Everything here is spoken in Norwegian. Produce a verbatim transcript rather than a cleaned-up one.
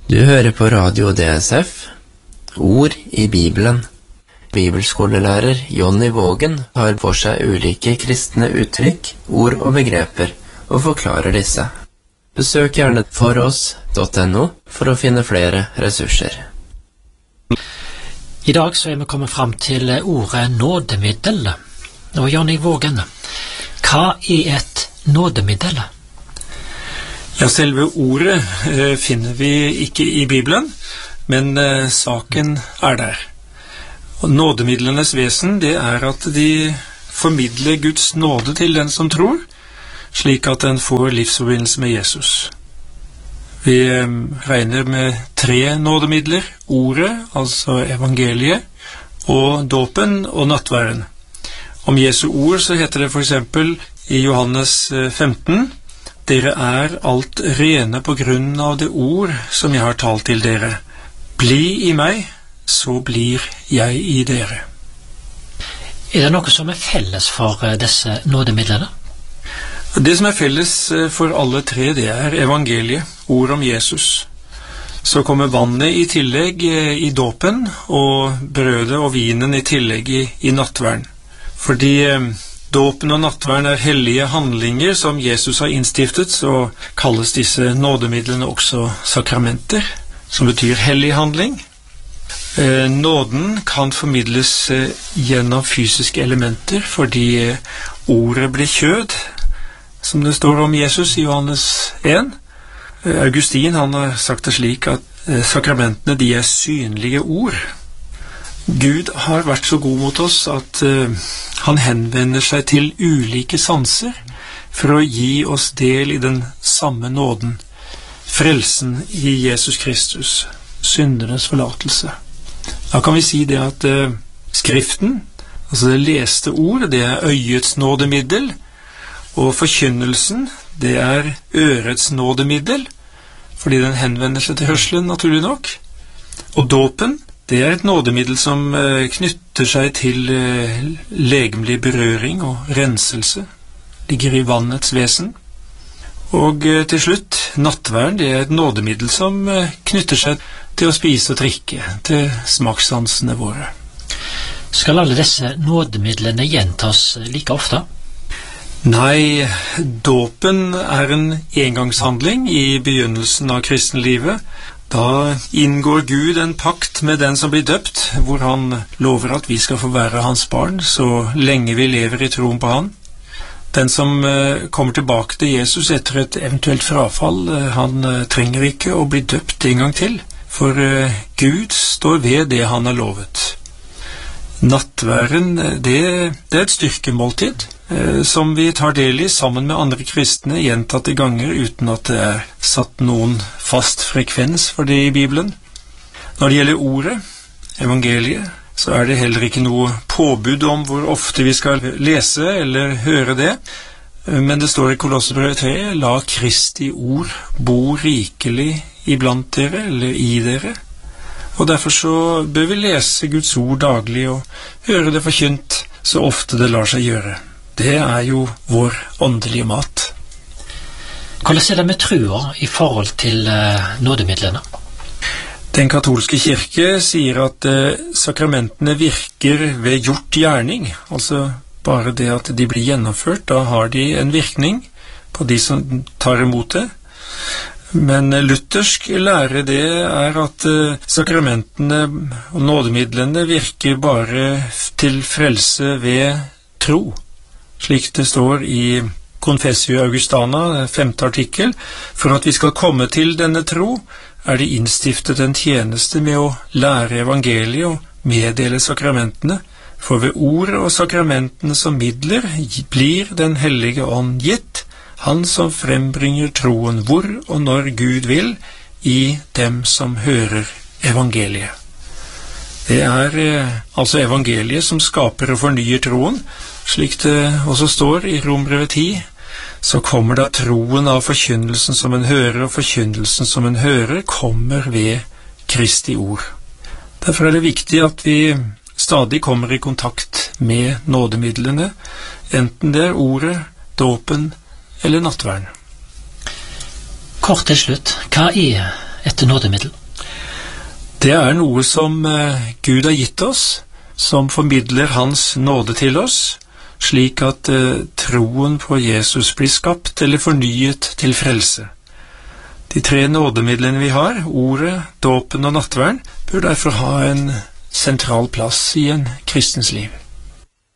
Du hører på Radio D S F, Ord i Bibelen. Bibelskolelærer Jonny Vågen tar for seg ulike kristne uttrykk, ord og begreper, og forklarer disse. Besøk gjerne foross punktum no for å finne flere ressurser. I dag så er vi kommet fram til ordet nådemiddel. Og Jonny Vågen, hva er et nådemiddel? Ja, selve ordet eh, finner vi ikke i Bibelen, men eh, saken er der. Og nådemidlenes vesen, det er at de formidler Guds nåde til den som tror, slik at den får livsforbindelse med Jesus. Vi eh, regner med tre nådemidler: ordet, altså evangeliet, og dåpen og nattværen. Om Jesu ord så heter det for eksempel i Johannes femten: Dere er alt rene på grunn av det ord som jeg har talt til dere. Bli i meg, så blir jeg i dere. Er det noe som er felles for disse nådemidlene? Det som er felles for alle tre, det er evangeliet, ord om Jesus. Så kommer vannet i tillegg i dåpen, og brødet og vinen i tillegg i, i nattværen. Fordi dåpen og nattværen er hellige handlinger som Jesus har innstiftet, så kalles disse nådemidlene også sakramenter, som betyr hellig handling. Eh, nåden kan formidles eh, gjennom fysiske elementer, fordi eh, ordet blir kjød, som det står om Jesus i Johannes en. Eh, Augustin han har sagt det slik at eh, sakramentene de er synlige ord. Gud har vært så god mot oss at uh, han henvender seg til ulike sanser for å gi oss del i den samme nåden, frelsen i Jesus Kristus, syndernes forlatelse. Da kan vi si det at uh, Skriften, altså det leste ord, det er øyets nådemiddel, og forkynnelsen, det er ørets nådemiddel, fordi den henvender seg til hørselen, naturlig nok. Og dåpen, det er et nådemiddel som eh, knytter seg til eh, legemlig berøring og renselse, ligger i vannets vesen. Og eh, til slutt, nattværen, det er et nådemiddel som eh, knytter seg til å spise og drikke, til smakssansene våre. Skal alle disse nådemidlene gjentas like ofte? Nei, dåpen er en engangshandling i begynnelsen av kristenlivet. Da inngår Gud en pakt med den som blir døpt, hvor han lover at vi skal få være hans barn så lenge vi lever i troen på han. Den som uh, kommer tilbake til Jesus etter et eventuelt frafall, uh, han uh, trenger ikke å bli døpt en gang til, for uh, Gud står ved det han har lovet. Nattværen, det, det er et styrkemåltid, uh, som vi tar del i sammen med andre kristne gjentatte ganger uten at det er satt noen fast frekvens for det i Bibelen. Når det gjelder ordet, evangeliet, så er det heller ikke noe påbud om hvor ofte vi skal lese eller høre det, men det står i Kolossebrevet tre: La Kristi ord bo rikelig iblant dere, eller i dere. Og derfor så bør vi lese Guds ord daglig og høre det forkynt så ofte det lar seg gjøre. Det er jo vår åndelige mat. Hvordan er det med trua i forhold til uh, nådemidlene? Den katolske kirke sier at uh, sakramentene virker ved gjort gjerning, altså bare det at de blir gjennomført, da har de en virkning på de som tar imot det. Men uh, luthersk lære det er at uh, sakramentene og nådemidlene virker bare til frelse ved tro, slik det står i Confessio Augustana, femte artikkel. For at vi skal komme til denne tro, er det innstiftet en tjeneste med å lære evangeliet og meddele sakramentene, for ved ordet og sakramentene som midler blir den hellige ånd gitt, han som frembringer troen hvor og når Gud vil, i dem som hører evangeliet. Det er eh, altså evangeliet som skaper og fornyer troen, slik det også står i Rombrevet ti. Så kommer da troen av forkynnelsen som en hører, og forkynnelsen som en hører kommer ved Kristi ord. Derfor er det viktig at vi stadig kommer i kontakt med nådemidlene, enten det er ordet, dåpen eller nattværen. Kort til slutt, hva er et nådemiddel? Det er noe som eh, Gud har gitt oss, som formidler hans nåde til oss, slik at eh, troen på Jesus blir skapt eller fornyet til frelse. De tre nådemidlene vi har, ordet, dåpen og nattverden, bør derfor ha en sentral plass i en kristens liv.